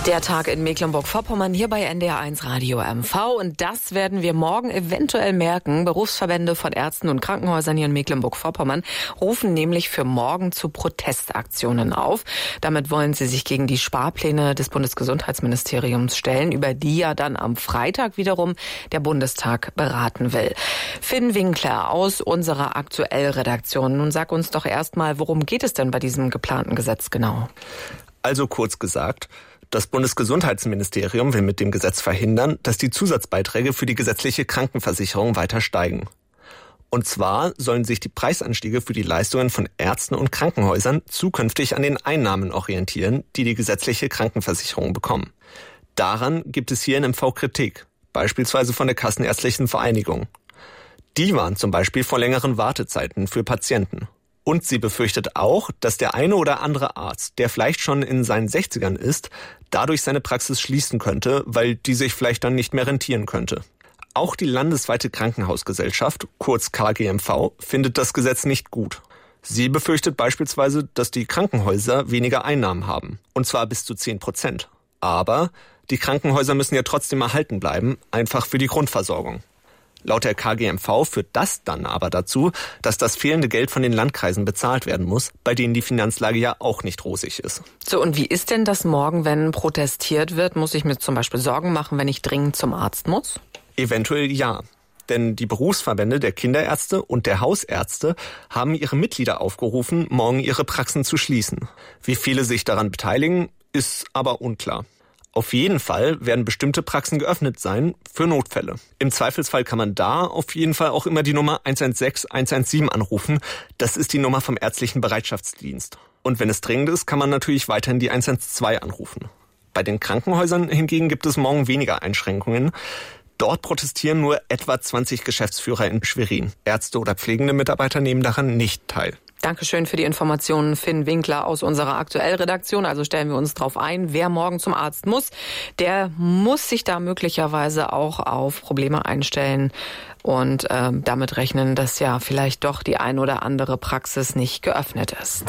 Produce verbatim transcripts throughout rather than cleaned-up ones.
Der Tag in Mecklenburg-Vorpommern hier bei N D R eins Radio M V. Und das werden wir morgen eventuell merken. Berufsverbände von Ärzten und Krankenhäusern hier in Mecklenburg-Vorpommern rufen nämlich für morgen zu Protestaktionen auf. Damit wollen sie sich gegen die Sparpläne des Bundesgesundheitsministeriums stellen, über die ja dann am Freitag wiederum der Bundestag beraten will. Finn Winkler aus unserer Aktuell-Redaktion. Nun sag uns doch erstmal, worum geht es denn bei diesem geplanten Gesetz genau? Also kurz gesagt, das Bundesgesundheitsministerium will mit dem Gesetz verhindern, dass die Zusatzbeiträge für die gesetzliche Krankenversicherung weiter steigen. Und zwar sollen sich die Preisanstiege für die Leistungen von Ärzten und Krankenhäusern zukünftig an den Einnahmen orientieren, die die gesetzliche Krankenversicherung bekommen. Daran gibt es hier in M V Kritik, beispielsweise von der Kassenärztlichen Vereinigung. Die warnen zum Beispiel vor längeren Wartezeiten für Patienten. Und sie befürchtet auch, dass der eine oder andere Arzt, der vielleicht schon in seinen sechzigern ist, dadurch seine Praxis schließen könnte, weil die sich vielleicht dann nicht mehr rentieren könnte. Auch die landesweite Krankenhausgesellschaft, kurz K G M V, findet das Gesetz nicht gut. Sie befürchtet beispielsweise, dass die Krankenhäuser weniger Einnahmen haben, und zwar bis zu zehn Prozent. Aber die Krankenhäuser müssen ja trotzdem erhalten bleiben, einfach für die Grundversorgung. Laut der K G M V führt das dann aber dazu, dass das fehlende Geld von den Landkreisen bezahlt werden muss, bei denen die Finanzlage ja auch nicht rosig ist. So, und wie ist denn das morgen, wenn protestiert wird? Muss ich mir zum Beispiel Sorgen machen, wenn ich dringend zum Arzt muss? Eventuell ja. Denn die Berufsverbände der Kinderärzte und der Hausärzte haben ihre Mitglieder aufgerufen, morgen ihre Praxen zu schließen. Wie viele sich daran beteiligen, ist aber unklar. Auf jeden Fall werden bestimmte Praxen geöffnet sein für Notfälle. Im Zweifelsfall kann man da auf jeden Fall auch immer die Nummer eins eins sechs eins eins sieben anrufen. Das ist die Nummer vom ärztlichen Bereitschaftsdienst. Und wenn es dringend ist, kann man natürlich weiterhin die eins eins zwei anrufen. Bei den Krankenhäusern hingegen gibt es morgen weniger Einschränkungen. Dort protestieren nur etwa zwanzig Geschäftsführer in Schwerin. Ärzte oder pflegende Mitarbeiter nehmen daran nicht teil. Dankeschön für die Informationen, Finn Winkler aus unserer Aktuell-Redaktion. Also stellen wir uns darauf ein, wer morgen zum Arzt muss, der muss sich da möglicherweise auch auf Probleme einstellen und äh, damit rechnen, dass ja vielleicht doch die ein oder andere Praxis nicht geöffnet ist.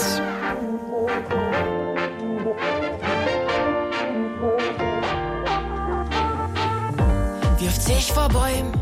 Wirft sich vor Bäumen